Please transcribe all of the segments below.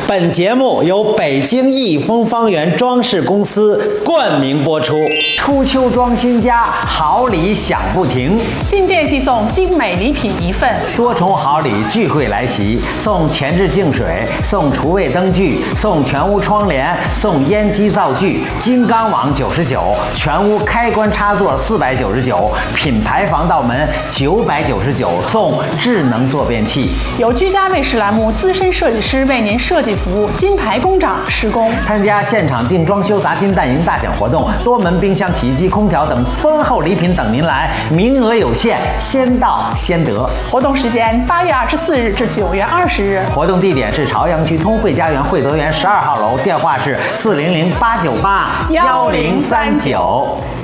本节目由北京益丰方圆装饰公司冠名播出。初秋装新家，好礼享不停。 进店即送精美礼品1份， 多重好礼聚会来袭，送前置净水，送厨卫灯具，送全屋窗帘，送烟机灶具，金刚网99，全屋开关插座499，品牌防盗门999，送智能坐便器。 有居家卫士栏目资深设计师为您设计服务，金牌工长施工。 参加现场定装修砸金蛋营大奖活动，多门冰箱、洗衣机、空调等丰厚礼品等您来，名额有限，先到先得。 活动时间8月24日至9月20日。 活动地点是朝阳区通惠家园惠德园12号楼，电话是400-898-1039。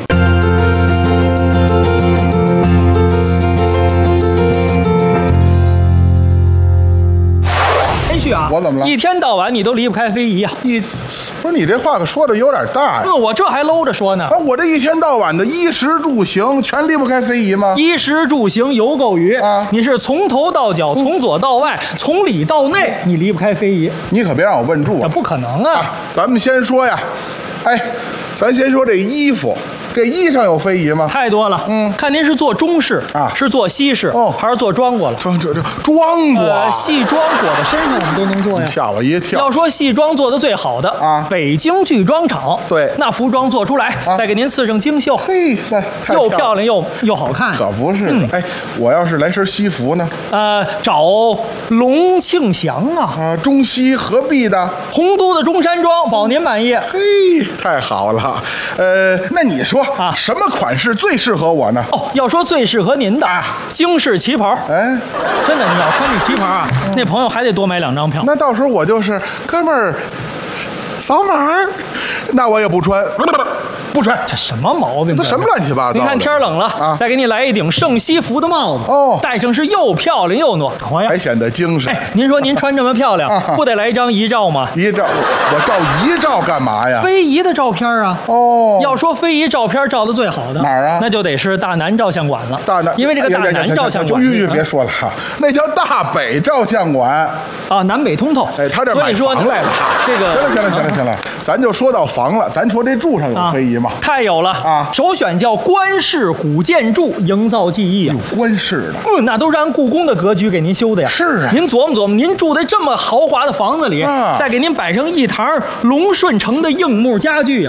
我怎么了？ 一天到晚你都离不开非遗呀！ 不是你这话可说的有点大呀。 我这还搂着说呢。 我这一天到晚的衣食住行全离不开非遗吗？ 衣食住行游购娱啊，你是从头到脚，从左到外，从里到内，你离不开非遗。 你可别让我问住这不可能啊！ 咱们先说呀，咱先说这衣服。这衣裳有非遗吗？ 太多了，看您是做中式啊， 是做西式，还是做庄过了？ 装过， 戏装裹在身上我们都能做呀。 吓我一跳！ 要说戏装做的最好的啊，北京剧庄厂， 对， 那服装做出来，再给您刺上精绣， 嘿， 又漂亮又好看。 可不是，我要是来身西服呢？ 找龙庆祥啊， 中西合璧的， 洪都的中山装，保您满意。 嘿，太好了。那你说什么款式最适合我呢？ 要说最适合您的京式旗袍。真的，你要穿这旗袍那朋友还得多买2张票。 那到时候我就是哥们儿扫码，那我也不穿。不穿， 这什么毛病？ 这什么乱七八糟的？ 你看天冷了再给你来一顶圣西服的帽子戴上是又漂亮又暖和呀， 还显得精神。 您说您穿这么漂亮，不得来一张遗照吗？ 遗照，我照遗照干嘛呀？ 非遗的照片啊。要说非遗照片照的最好的哪儿啊？ 那就得是大南照相馆了。因为这个大南照相馆， 别说了那叫大北照相馆南北通透。 他这买房来了。 这个行了，咱就说到房了，咱说这柱上有非遗吗？ 太有了首选叫官式古建筑，营造记忆有官式的， 那都是按故宫的格局给您修的呀。 是您琢磨琢磨，您住在这么豪华的房子里，再给您摆上一堂龙顺城的硬木家具